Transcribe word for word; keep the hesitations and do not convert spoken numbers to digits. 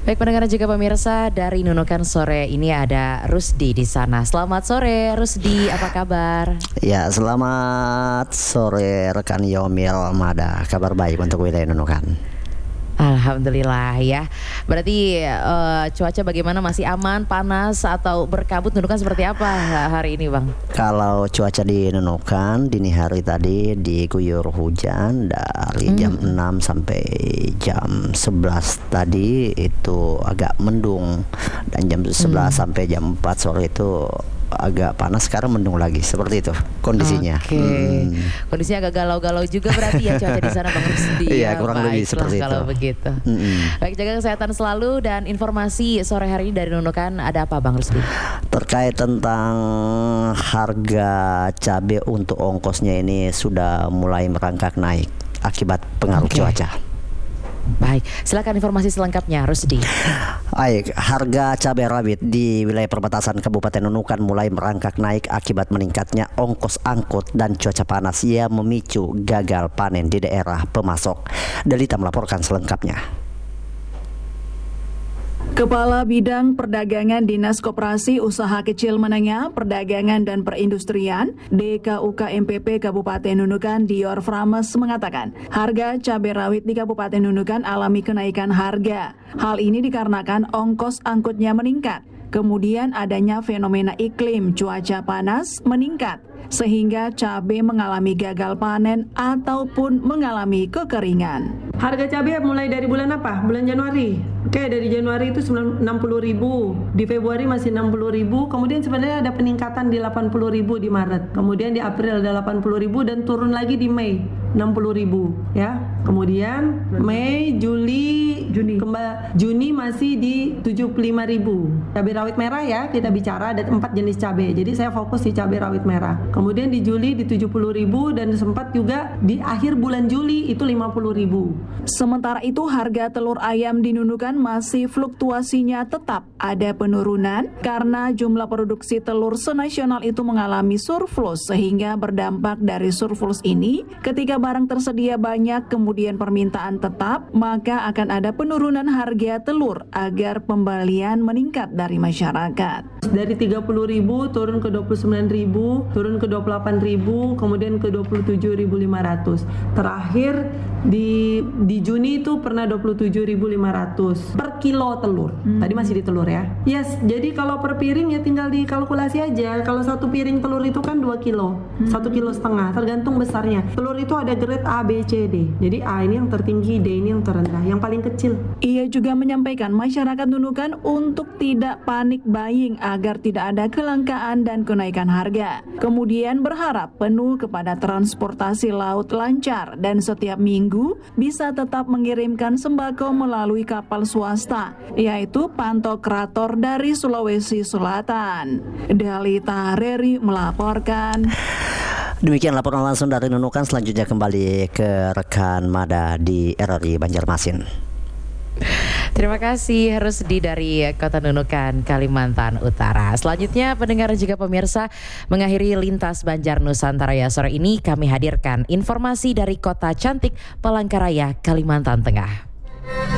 Baik pendengar juga pemirsa, dari Nunukan sore ini ada Rusdi di sana. Selamat sore Rusdi, apa kabar? Ya, selamat sore rekan Yomil Mada. Kabar baik untuk wilayah Nunukan. Alhamdulillah ya. Berarti uh, cuaca bagaimana, masih aman, panas atau berkabut? Nunukan seperti apa hari ini Bang? Kalau cuaca di Nunukan dini hari tadi diguyur hujan dari hmm. jam enam sampai jam sebelas tadi itu agak mendung, dan jam sebelas hmm. sampai jam empat sore itu agak panas, sekarang mendung lagi, seperti itu kondisinya. Oke. Okay. Hmm. Kondisinya agak galau-galau juga berarti ya cuaca di sana Bang Rusdi. Iya, kurang lebih seperti itu. Kalau begitu. Hmm. Baik, jaga kesehatan selalu. Dan informasi sore hari ini dari Nunukan ada apa Bang Rusdi? Terkait tentang harga cabai untuk ongkosnya ini sudah mulai merangkak naik akibat pengaruh okay. cuaca. Baik, silakan informasi selengkapnya Rusdi. Baik, harga cabai rawit di wilayah perbatasan Kabupaten Nunukan mulai merangkak naik akibat meningkatnya ongkos angkut dan cuaca panas yang memicu gagal panen di daerah pemasok. Delita melaporkan selengkapnya. Kepala Bidang Perdagangan Dinas Koperasi Usaha Kecil Menengah, Perdagangan dan Perindustrian D K U K M P P Kabupaten Nunukan Dior Frames mengatakan harga cabai rawit di Kabupaten Nunukan alami kenaikan harga. Hal ini dikarenakan ongkos angkutnya meningkat. Kemudian adanya fenomena iklim cuaca panas meningkat sehingga cabai mengalami gagal panen ataupun mengalami kekeringan. Harga cabai mulai dari bulan apa? Bulan Januari. Oke, dari Januari itu enam puluh ribu, di Februari masih enam puluh ribu, kemudian sebenarnya ada peningkatan di delapan puluh ribu di Maret, kemudian di April ada delapan puluh ribu dan turun lagi di Mei enam puluh ribu ya. Kemudian Mei, Juli, Juni, kembali Juni masih di tujuh puluh lima ribu. Cabai rawit merah ya, kita bicara ada empat jenis cabai. Jadi saya fokus di cabai rawit merah. Kemudian di Juli di tujuh puluh ribu dan sempat juga di akhir bulan Juli itu lima puluh ribu. Sementara itu harga telur ayam di Nunukan masih fluktuasinya tetap ada penurunan karena jumlah produksi telur senasional itu mengalami surplus, sehingga berdampak dari surplus ini ketika barang tersedia banyak kemudian permintaan tetap, maka akan ada penurunan harga telur agar pembelian meningkat dari masyarakat. Dari tiga puluh ribu turun ke dua puluh sembilan ribu, turun ke dua puluh delapan ribu, kemudian ke dua puluh tujuh ribu lima ratus. Terakhir di di Juni itu pernah dua puluh tujuh ribu lima ratus per kilo telur. Hmm. Tadi masih di telur ya. Yes, jadi kalau per piring ya tinggal dikalkulasi aja. Kalau satu piring telur itu kan dua kilo, hmm. satu kilo setengah, tergantung besarnya. Telur itu ada grade A, B, C, D. Jadi A ini yang tertinggi, D ini yang terendah, yang paling kecil. Ia juga menyampaikan masyarakat Nunukan untuk tidak panik buying agar tidak ada kelangkaan dan kenaikan harga. Kemudian berharap penuh kepada transportasi laut lancar dan setiap minggu bisa tetap mengirimkan sembako melalui kapal swasta, yaitu Pantokrator dari Sulawesi Selatan. Delita Reri melaporkan. Demikian laporan langsung dari Nunukan. Selanjutnya kembali ke rekan Mada di R R I Banjarmasin. Terima kasih Rusdi dari Kota Nunukan, Kalimantan Utara. Selanjutnya pendengar juga pemirsa, mengakhiri Lintas Banjar Nusantara ya sore ini kami hadirkan informasi dari Kota Cantik Palangkaraya, Kalimantan Tengah.